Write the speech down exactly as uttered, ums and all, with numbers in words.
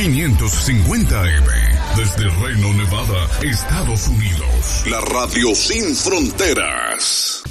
quinientos cincuenta A M, desde Reno, Nevada, Estados Unidos. La radio sin fronteras.